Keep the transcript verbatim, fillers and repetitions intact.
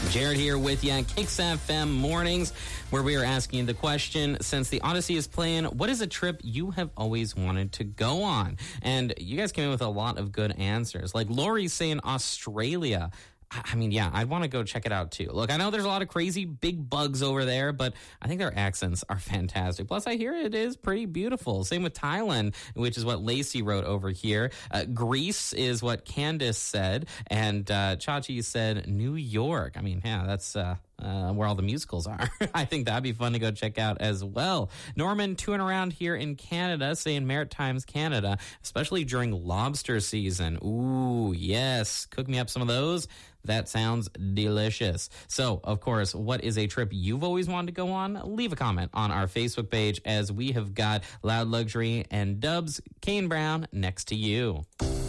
Jared here with you at Kicks F M Mornings, where we are asking the question, since the Odyssey is playing, what is a trip you have always wanted to go on? And you guys came in with a lot of good answers. Like Lori's saying Australia. I mean, yeah, I want to go check it out too. Look, I know there's a lot of crazy big bugs over there, but I think their accents are fantastic. Plus, I hear it is pretty beautiful. Same with Thailand, which is what Lacey wrote over here. Uh, Greece is what Candace said, and uh, Chachi said New York. I mean, yeah, that's uh, uh, where all the musicals are. I think that'd be fun to go check out as well. Norman touring around here in Canada, saying Maritimes, Canada, especially during lobster season. Ooh, yes. Cook me up some of those. That sounds delicious. So, of course, what is a trip you've always wanted to go on? Leave a comment on our Facebook page, as we have got Loud Luxury and Dubs Kane Brown next to you.